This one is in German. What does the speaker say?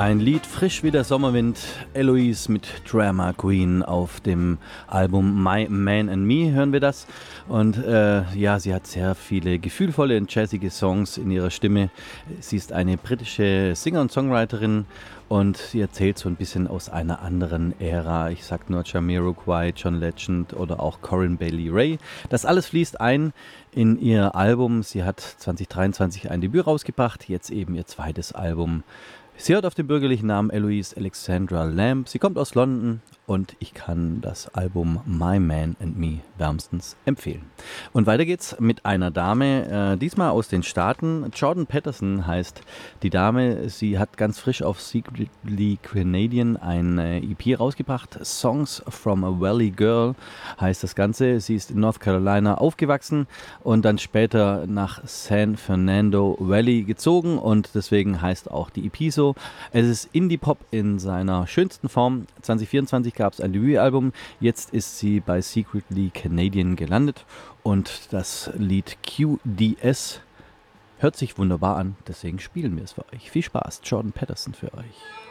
Ein Lied frisch wie der Sommerwind, Eloise mit Drama Queen auf dem Album My Man and Me hören wir das. Und ja, sie hat sehr viele gefühlvolle und jazzige Songs in ihrer Stimme. Sie ist eine britische Singer- und Songwriterin und sie erzählt so ein bisschen aus einer anderen Ära. Ich sag nur Jamiroquai, John Legend oder auch Corinne Bailey Rae. Das alles fließt ein in ihr Album. Sie hat 2023 ein Debüt rausgebracht, jetzt eben ihr zweites Album. Sie hört auf den bürgerlichen Namen Eloise Alexandra Lamb. Sie kommt aus London und ich kann das Album My Man and Me wärmstens empfehlen. Und weiter geht's mit einer Dame, diesmal aus den Staaten. Jordan Peterson heißt die Dame. Sie hat ganz frisch auf Secretly Canadian eine EP rausgebracht. Songs from a Valley Girl heißt das Ganze. Sie ist in North Carolina aufgewachsen und dann später nach San Fernando Valley gezogen und deswegen heißt auch die EP so. Es ist Indie-Pop in seiner schönsten Form. 2024 gab es ein Debütalbum. Jetzt ist sie bei Secretly Canadian gelandet und das Lied QDS hört sich wunderbar an. Deswegen spielen wir es für euch. Viel Spaß, Jordan Peterson für euch.